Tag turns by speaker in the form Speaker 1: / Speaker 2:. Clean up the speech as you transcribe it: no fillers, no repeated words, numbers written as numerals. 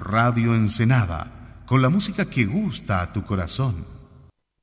Speaker 1: Radio Ensenada, con la música que gusta a tu corazón.